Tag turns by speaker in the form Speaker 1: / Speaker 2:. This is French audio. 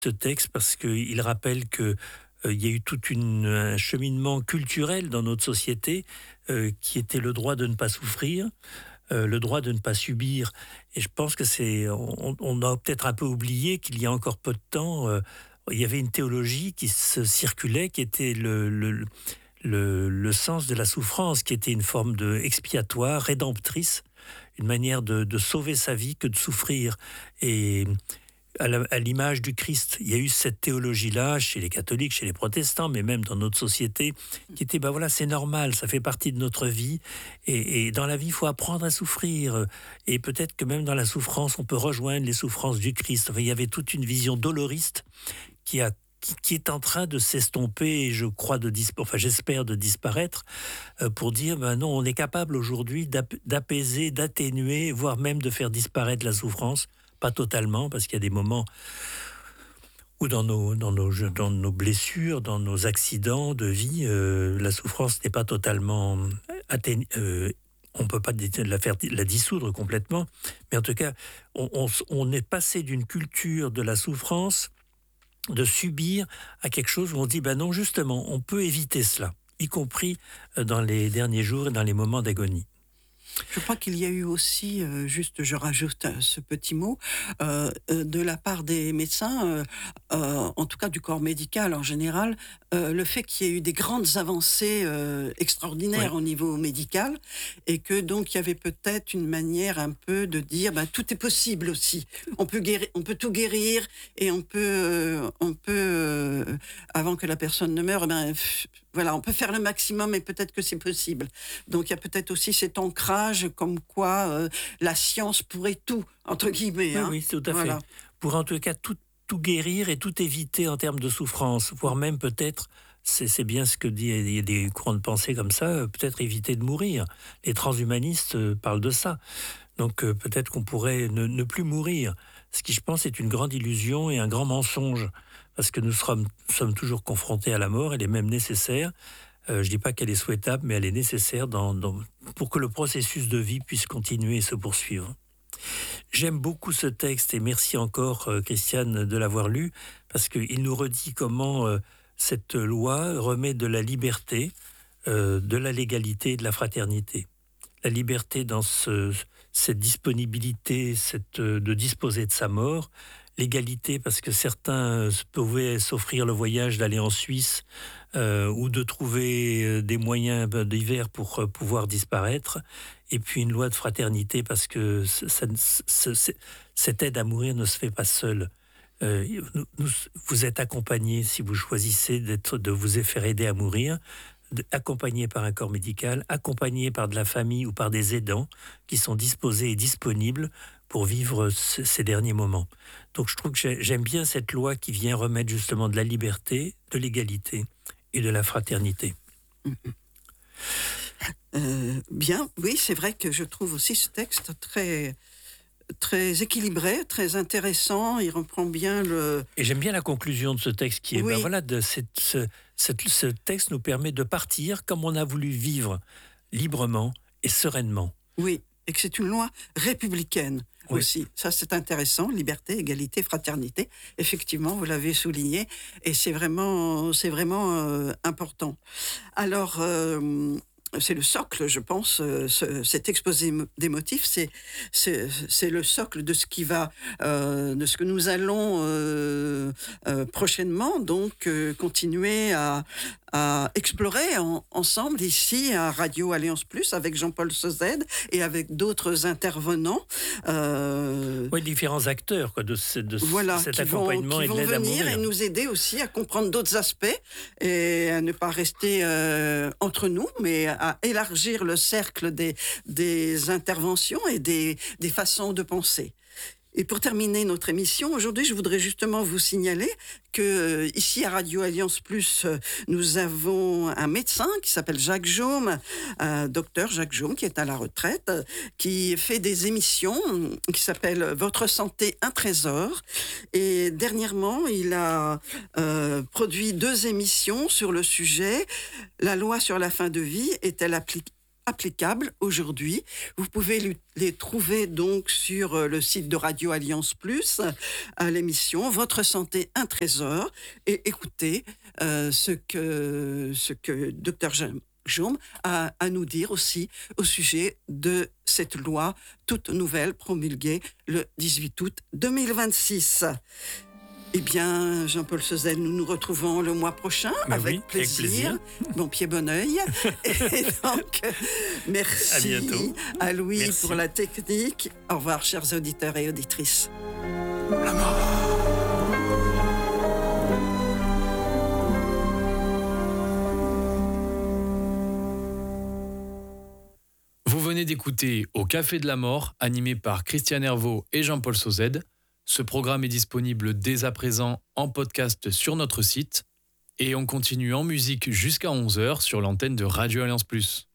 Speaker 1: ce texte parce qu'il rappelle que il y a eu un cheminement culturel dans notre société qui était le droit de ne pas souffrir, le droit de ne pas subir. Et je pense que on a peut-être un peu oublié qu'il y a encore peu de temps, il y avait une théologie qui se circulait, qui était le sens de la souffrance, qui était une forme de expiatoire, rédemptrice, une manière de sauver sa vie que de souffrir. Et à l'image du Christ, il y a eu cette théologie-là chez les catholiques, chez les protestants, mais même dans notre société, qui était, voilà, c'est normal, ça fait partie de notre vie, et dans la vie, il faut apprendre à souffrir, et peut-être que même dans la souffrance, on peut rejoindre les souffrances du Christ. Enfin, il y avait toute une vision doloriste qui est en train de s'estomper et je crois j'espère de disparaître, pour dire non, on est capable aujourd'hui d'apaiser, d'atténuer, voire même de faire disparaître la souffrance, pas totalement, parce qu'il y a des moments où dans nos blessures, dans nos accidents de vie, la souffrance n'est pas totalement on ne peut pas la dissoudre complètement, mais en tout cas, on est passé d'une culture de la souffrance, de subir, à quelque chose où on dit non, justement, on peut éviter cela, y compris dans les derniers jours et dans les moments d'agonie.
Speaker 2: Je crois qu'il y a eu aussi, juste je rajoute ce petit mot, de la part des médecins, en tout cas du corps médical en général, le fait qu'il y ait eu des grandes avancées extraordinaires, oui, au niveau médical, et que donc il y avait peut-être une manière un peu de dire tout est possible aussi. On peut tout guérir, et on peut avant que la personne ne meure, voilà, on peut faire le maximum et peut-être que c'est possible. Donc il y a peut-être aussi cet ancrage comme quoi la science pourrait tout, entre guillemets.
Speaker 1: Oui, oui, tout à fait. Pour en tout cas tout guérir et tout éviter en termes de souffrance, voire même peut-être, c'est bien ce que dit, il y a des courants de pensée comme ça, peut-être éviter de mourir. Les transhumanistes parlent de ça. Donc peut-être qu'on pourrait ne plus mourir. Ce qui, je pense, est une grande illusion et un grand mensonge. Parce que nous sommes toujours confrontés à la mort, elle est même nécessaire. Je ne dis pas qu'elle est souhaitable, mais elle est nécessaire pour que le processus de vie puisse continuer et se poursuivre. J'aime beaucoup ce texte et merci encore, Christiane, de l'avoir lu, parce qu'il nous redit comment cette loi remet de la liberté, de la légalité et de la fraternité. La liberté dans cette disponibilité, de disposer de sa mort. L'égalité parce que certains pouvaient s'offrir le voyage d'aller en Suisse ou de trouver des moyens divers pour pouvoir disparaître. Et puis une loi de fraternité parce que cette aide à mourir ne se fait pas seule. Vous êtes accompagné si vous choisissez de vous faire aider à mourir, accompagné par un corps médical, accompagné par de la famille ou par des aidants qui sont disposés et disponibles pour vivre ces derniers moments. Donc je trouve que j'aime bien cette loi qui vient remettre justement de la liberté, de l'égalité et de la fraternité.
Speaker 2: Bien, oui, c'est vrai que je trouve aussi ce texte très, très équilibré, très intéressant. Il reprend bien le...
Speaker 1: Et j'aime bien la conclusion de ce texte qui est,
Speaker 2: oui,
Speaker 1: ce texte nous permet de partir comme on a voulu vivre, librement et sereinement.
Speaker 2: Oui, et que c'est une loi républicaine. Oui. Aussi. Ça, c'est intéressant. Liberté, égalité, fraternité. Effectivement, vous l'avez souligné. Et c'est vraiment important. Alors, c'est le socle, je pense, cet exposé des motifs, c'est le socle de ce qui va, de ce que nous allons prochainement, donc, continuer à explorer ensemble ici à Radio Alliance Plus avec Jean-Paul Sauzède et avec d'autres intervenants.
Speaker 1: Oui, différents acteurs de cet accompagnement
Speaker 2: qui
Speaker 1: et de l'aide à mourir.
Speaker 2: Qui vont venir et nous aider aussi à comprendre d'autres aspects et à ne pas rester entre nous, mais à élargir le cercle des interventions et des façons de penser. Et pour terminer notre émission, aujourd'hui, je voudrais justement vous signaler que ici à Radio Alliance Plus, nous avons un médecin qui s'appelle Jacques Jaume, docteur Jacques Jaume, qui est à la retraite, qui fait des émissions qui s'appellent Votre santé, un trésor. Et dernièrement, il a produit 2 émissions sur le sujet. La loi sur la fin de vie est-elle applicables aujourd'hui. Vous pouvez les trouver donc sur le site de Radio Alliance Plus, à l'émission Votre santé, un trésor, et écoutez ce que Dr Jaume a à nous dire aussi au sujet de cette loi toute nouvelle promulguée le 18 août 2026. Eh bien, Jean-Paul Sauzet, nous nous retrouvons le mois prochain avec plaisir. Bon pied, bon oeil. Et donc, merci
Speaker 1: à bientôt.
Speaker 2: À Louis pour la technique. Au revoir, chers auditeurs et auditrices.
Speaker 3: La mort. Vous venez d'écouter Au Café de la Mort, animé par Christian Herveau et Jean-Paul Sauzet. Ce programme est disponible dès à présent en podcast sur notre site et on continue en musique jusqu'à 11h sur l'antenne de Radio Alliance Plus.